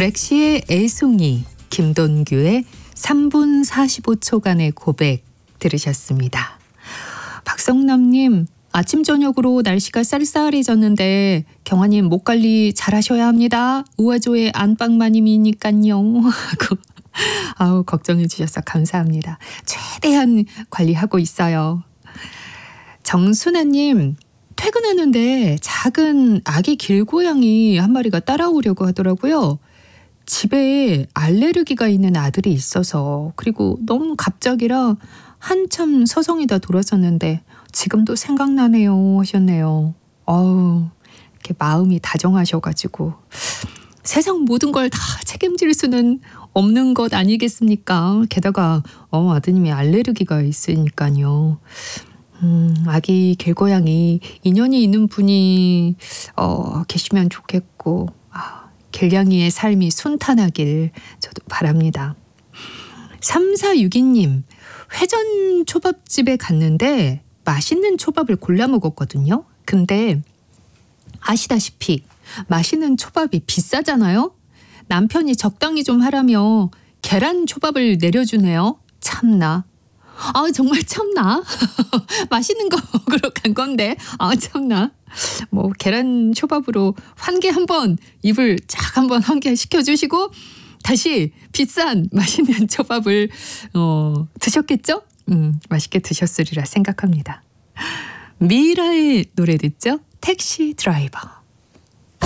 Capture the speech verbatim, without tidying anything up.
브렉시의 애송이, 김돈규의 삼 분 사십오 초간의 고백 들으셨습니다. 박성남님, 아침 저녁으로 날씨가 쌀쌀해졌는데 경화님 목 관리 잘하셔야 합니다. 우아조의 안방마님이니깐요. 하고 아우 걱정해 주셔서 감사합니다. 최대한 관리하고 있어요. 정순아님, 퇴근하는데 작은 아기 길고양이 한 마리가 따라오려고 하더라고요. 집에 알레르기가 있는 아들이 있어서, 그리고 너무 갑작이라 한참 서성이다 돌아섰는데 지금도 생각나네요 하셨네요. 어우, 이렇게 마음이 다정하셔가지고 세상 모든 걸 다 책임질 수는 없는 것 아니겠습니까? 게다가 어, 아드님이 알레르기가 있으니까요. 음, 아기 길고양이 인연이 있는 분이 어, 계시면 좋겠고, 아, 길냥이의 삶이 순탄하길 저도 바랍니다. 삼사육이 님, 회전 초밥집에 갔는데 맛있는 초밥을 골라 먹었거든요. 근데 아시다시피 맛있는 초밥이 비싸잖아요. 남편이 적당히 좀 하라며 계란 초밥을 내려주네요. 참나. 아, 정말 참나. 맛있는 거 먹으러 간 건데 아, 참나. 뭐 계란 초밥으로 환기 한번, 입을 쫙 한번 환기시켜 주시고 다시 비싼 맛있는 초밥을 어, 드셨겠죠? 음, 맛있게 드셨으리라 생각합니다. 미라의 노래 듣죠? 택시 드라이버.